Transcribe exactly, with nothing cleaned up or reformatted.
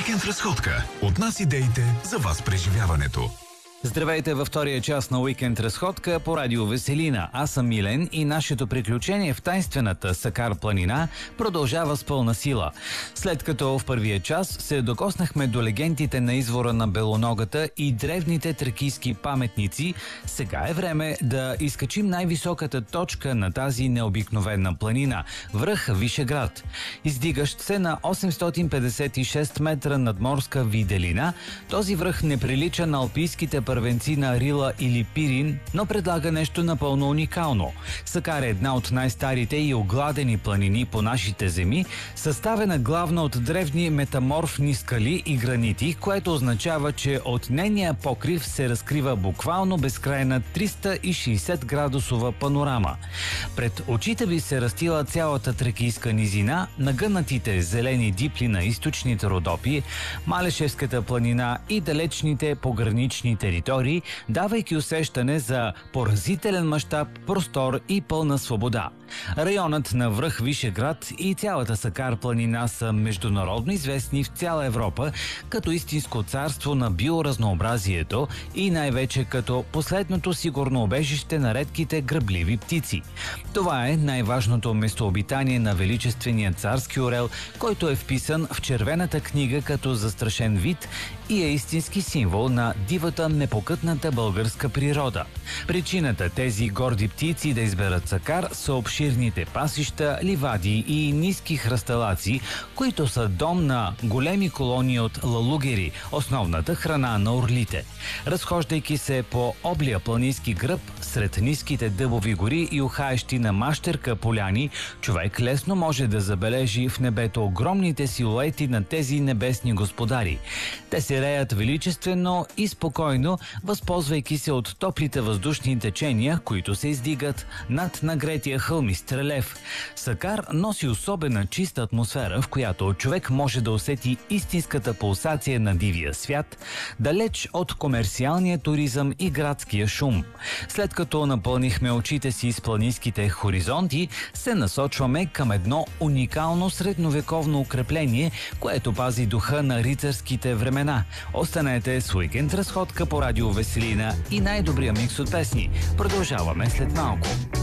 Уикенд разходка. От нас идеите за вас преживяването. Здравейте във втория час на Уикенд разходка по радио Веселина. Аз съм Милен и нашето приключение в тайнствената Сакар планина продължава с пълна сила. След като в първия час се докоснахме до легендите на извора на Белоногата и древните тракийски паметници, сега е време да изкачим най-високата точка на тази необикновена планина – връх Вишеград. Издигащ се на осемстотин петдесет и шест метра надморска виделина, този връх не прилича на алпийските първенци на Рила или Пирин, но предлага нещо напълно уникално. Сакар е една от най-старите и огладени планини по нашите земи, съставена главно от древни метаморфни скали и гранити, което означава, че от нейния покрив се разкрива буквално безкрайна триста и шейсет градусова панорама. Пред очите ви се разстила цялата тракийска низина, нагънатите зелени дипли на източните Родопи, Малешевската планина и далечните погранични територии, давайки усещане за поразителен мащаб, простор и пълна свобода. Районът на връх Вишеград и цялата Сакар планина са международно известни в цяла Европа като истинско царство на биоразнообразието и най-вече като последното сигурно убежище на редките грабливи птици. Това е най-важното местообитание на величествения царски орел, който е вписан в червената книга като застрашен вид и е истински символ на дивата непокътната българска природа. Причината тези горди птици да изберат Сакар са обширните пасища, ливади и ниски хръсталаци, които са дом на големи колонии от лалугери, основната храна на орлите. Разхождайки се по облия планински гръб, сред ниските дъбови гори и ухаещи на мащерка поляни, човек лесно може да забележи в небето огромните силуети на тези небесни господари. Те се реят величествено и спокойно, възползвайки се от топлите въздушни течения, които се издигат над нагретия хълмист релеф. Сакар носи особена чиста атмосфера, в която човек може да усети истинската пулсация на дивия свят, далеч от комерциалния туризъм и градския шум. След като напълнихме очите си с планинските хоризонти, се насочваме към едно уникално средновековно укрепление, което пази духа на рицарските времена. Останете с Уикенд разходка по радио Веселина и най-добрия микс от песни. Продължаваме след малко.